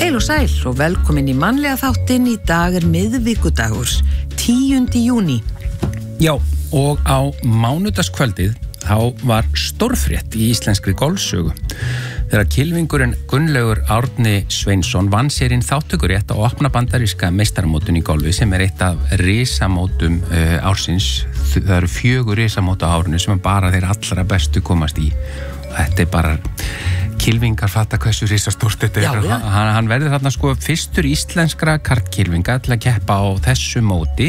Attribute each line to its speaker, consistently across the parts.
Speaker 1: Heil og sæl og velkomin í mannlega þáttinn. Í dag miðvikudagur, 10. júní.
Speaker 2: Já, og á mánudagskvöldið þá var stórfrétt í íslenskri golfsögu þegar kylfingurinn Gunnlaugur Árni Sveinsson vann sér inn þátttökurétt á opna bandaríska meistaramótun í golfi sem eitt af risamótum ársins. Það eru 4 risamót á árinu sem bara þeir allra bestu komast í. Þetta bara kylfingar fatta hversu risastórt þetta er. Hann verður þarna fyrstur íslenskra kartkylfinga til að keppa á þessu móti,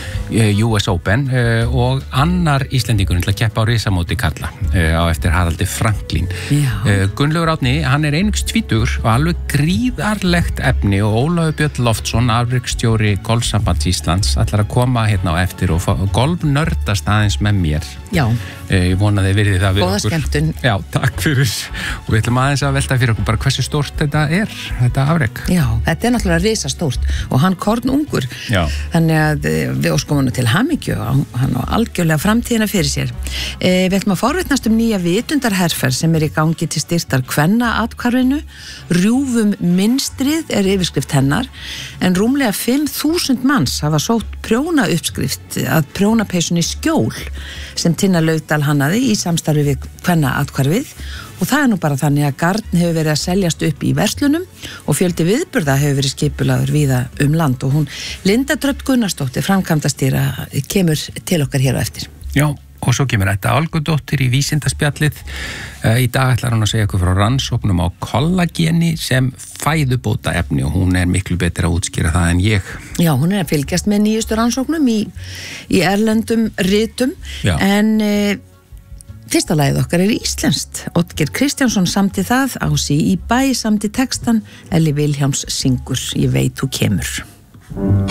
Speaker 2: US Open, og annar Íslendingurinn til að keppa á risamóti karla á eftir Haraldi Franklín. Gunnlaugur Árni, hann er einungis 20 og alveg gríðarlegt efni og Ólafur Björn Loftsson, afreksstjóri Golfsambands Íslands, ætlar að koma hérna á eftir og golfnördast aðeins með mér.
Speaker 1: Já.
Speaker 2: Ég vona þið virði það við okkur.
Speaker 1: Góða skemmtun.
Speaker 2: Já, takk fyrir. Og við ætlum aðeins að velta fyrir okkur bara hversu stórt þetta er, þetta afrek.
Speaker 1: Já, þetta er náttúrulega risastórt og hann kornungur. Já. Þannig að við óskum hann til hamingju og hann á algjörlega framtíðina fyrir sér. Við ætlum að forvitnast nýja vitundarherferð sem í gangi til styrktar kvennaathvarfinu. Rjúfum mynstrið yfirskrift hennar, en rúmlega 5.000 manns hafa sótt prjóna uppskrift að prjónapeysunni Skjól sem Tinna Laufdal hannaði í samstarfi við kvennaathvarfið, og það er nú bara þannig að garn hefur verið að seljast upp í verslunum og fjöldi viðburða hefur verið skipulaður víða land, og hún Linda Dröfn Gunnarsdóttir, framkvæmdastýra, kemur til okkar hér á eftir.
Speaker 2: Já, og svo kemur þetta Olgudóttir í vísindaspjallið. Í dag ætlar hún að segja ykkur frá rannsóknum á kollageni sem fæðubóta efni, og hún er miklu betur að útskýra það en ég. Já,
Speaker 1: hún er að fylgjast með nýjustu rannsóknum í erlendum ritum. Já. En fyrsta lagið okkar íslenskt. Oddgeir Kristjánsson samdi það, Ási í bæ samdi textan, Elli Vilhjálms syngur Ég veit þú kemur.